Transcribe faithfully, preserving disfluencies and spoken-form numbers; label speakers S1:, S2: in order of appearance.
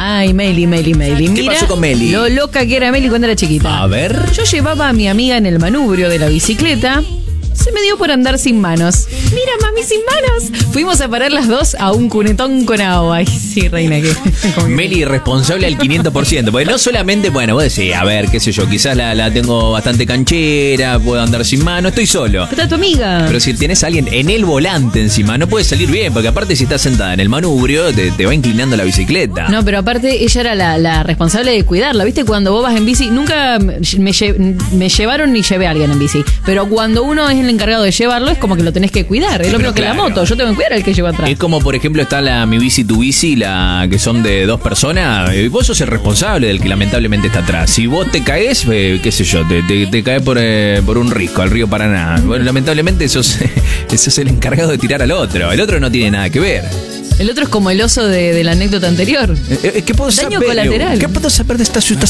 S1: Ay, Meli, Meli, Meli.
S2: ¿Qué
S1: Mira
S2: pasó con Meli?
S1: lo loca que era Meli cuando era chiquita.
S2: A ver.
S1: Yo llevaba a mi amiga en el manubrio de la bicicleta. Se me dio por andar sin manos. Mira, mami, sin manos. Fuimos a parar las dos a un cunetón con agua. Ay, sí, reina, que...
S2: Meli responsable al quinientos por ciento. Porque no solamente, bueno, vos decís, a ver, qué sé yo, quizás la, la tengo bastante canchera, puedo andar sin mano, estoy solo.
S1: ¿Qué tal tu amiga?
S2: Pero si tenés a alguien en el volante encima, no puede salir bien, porque aparte si estás sentada en el manubrio, te, te va inclinando la bicicleta.
S1: No, pero aparte ella era la, la responsable de cuidarla. ¿Viste? Cuando vos vas en bici, nunca me, lle- me llevaron ni llevé a alguien en bici. Pero cuando uno es el encargado de llevarlo, es como que lo tenés que cuidar. Es
S2: Sí,
S1: lo
S2: pero
S1: mismo que
S2: claro.
S1: la moto. Yo tengo que cuidar al que llevo atrás.
S2: Es como, por ejemplo, está la Mi Bici, Tu Bici, la que son de dos personas. Eh, Vos sos el responsable del que lamentablemente está atrás. Si vos te caes, eh, qué sé yo, te, te, te caes por, eh, por un risco, al río Paraná. Bueno, lamentablemente sos, sos el encargado de tirar al otro. El otro no tiene nada que ver.
S1: El otro es como el oso de, de la anécdota anterior.
S2: Eh, eh, ¿Qué puedo
S1: Daño
S2: saber?
S1: colateral.
S2: ¿Qué puedo saber de esta situación?